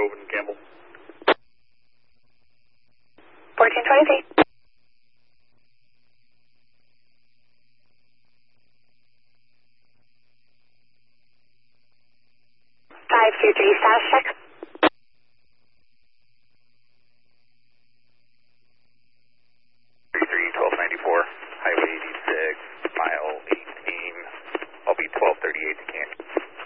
Grove and Campbell. 1420 feet. 523, status check.